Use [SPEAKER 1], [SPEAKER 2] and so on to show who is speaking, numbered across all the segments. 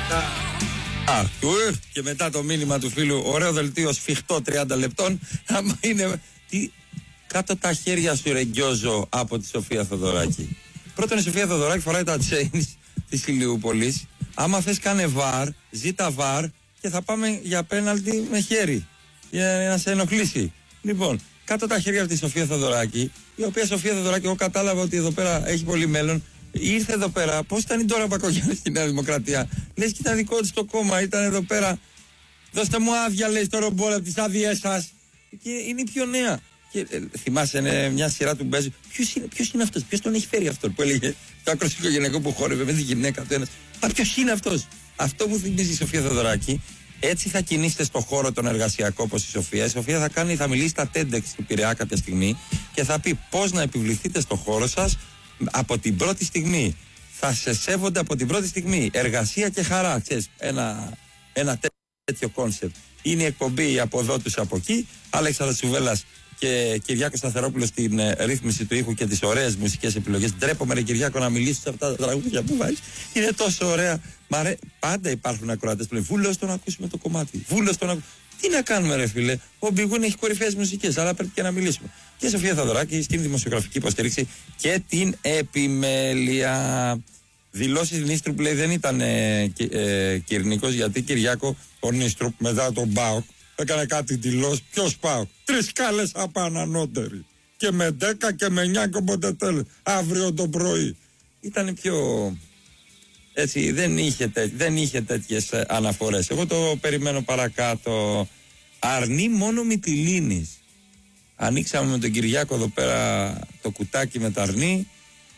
[SPEAKER 1] Και μετά το μήνυμα του φίλου, ωραίο δελτίο σφιχτό 30 λεπτών. Άμα είναι. Κάτω τα χέρια σου, ρε Γκιόζο, από τη Σοφία Θοδωράκη. Πρώτον, η Σοφία Θοδωράκη φοράει τα chains της Ηλιούπολης. Άμα θες, κάνε βαρ, ζήτα βαρ και θα πάμε για πέναλτι με χέρι. Για να σε ενοχλήσει. Λοιπόν, κάτω τα χέρια από τη Σοφία Θοδωράκη, η οποία Σοφία Θοδωράκη, εγώ κατάλαβα ότι εδώ πέρα έχει πολύ μέλλον. Ήρθε εδώ πέρα, πώς ήταν η Ντόρα Μπακογιάννη στη Νέα Δημοκρατία. Λες και ήταν δικό της το κόμμα, ήταν εδώ πέρα. Δώστε μου άδεια, λέει, στο ρομπόλ από τις άδειές σας. Και είναι η πιο νέα. Και θυμάσαι μια σειρά του Μπέζου. Ποιος είναι αυτός, ποιος τον έχει φέρει αυτόν που έλεγε το άκρο οικογενειακό που χόρευε με τη γυναίκα του ένας. Ποιος είναι αυτός. Αυτό που θυμίζει η Σοφία Θοδωράκη, έτσι θα κινήσετε στο χώρο τον εργασιακό όπως η Σοφία. Η Σοφία θα μιλήσει στα TEDx του Πειραιά κάποια στιγμή και θα πει πώς να επιβληθείτε στο χώρο σας από την πρώτη στιγμή. Θα σε σέβονται από την πρώτη στιγμή. Εργασία και χαρά. Ξέρεις, ένα τέτοιο κόνσεπτ. Είναι η εκπομπή από εδώ τους από εκεί. Αλέξανδρος Τσουβέλλας και Κυριάκος Σταθερόπουλος στην ρύθμιση του ήχου και τις ωραίες μουσικές επιλογές. Ντρέπομαι, ρε Κυριάκο, να μιλήσεις σε αυτά τα τραγούδια που βάζεις. Είναι τόσο ωραία. Πάντα υπάρχουν ακροατές που λένε βούλος το να ακούσουμε το κομμάτι. Βούλος το να ακούσουμε. Τι να κάνουμε, ρε φίλε. Ο Μπιγούν έχει κορυφαίες μουσικές, αλλά πρέπει και να μιλήσουμε. Και η Σοφία Θοδωράκη στην δημοσιογραφική υποστήριξη και την επιμέλεια. Δηλώσεις Νίστρουπ, λέει, δεν ήταν Κυρνικός, γιατί Κυριάκο ο Νίστρουπ μετά τον ΠΑΟΚ έκανε κάτι δηλώσει. Ποιος ΠΑΟΚ? 3 σκάλες απάνω ανώτεροι. Και με 10 και με 9 και όποτε τέλος. Αύριο το πρωί. Ήταν πιο. Έτσι, δεν είχε τέτοιες αναφορές. Εγώ το περιμένω παρακάτω. Αρνεί μόνο Μυτιλήνης. Ανοίξαμε με τον Κυριάκο εδώ πέρα το κουτάκι με τα αρνεί.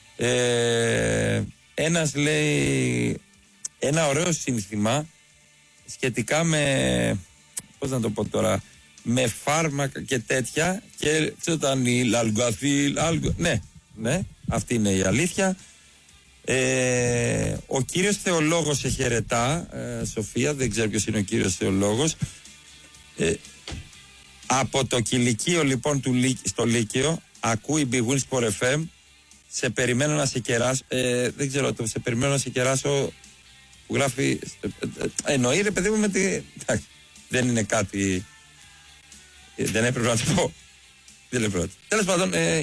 [SPEAKER 1] Ένας λέει ένα ωραίο σύνθημα σχετικά με, πώς να το πω τώρα, με φάρμακα και τέτοια, και ξωτανή, αλγκαθήλ, ναι, αυτή είναι η αλήθεια. Ο κύριος Θεολόγος σε χαιρετά, Σοφία, δεν ξέρω ποιος είναι ο κύριος Θεολόγος. Από το κηλικείο λοιπόν στο Λύκειο ακούει Big Wins Sport FM. Σε περιμένω να σε κεράσω. Δεν ξέρω, το σε περιμένω να σε κεράσω που γράφει. Εννοεί, ρε παιδί μου, με τη. Εντάξει, δεν είναι κάτι. Δεν έπρεπε να το πω. Δεν έπρεπε. Τέλος πάντων,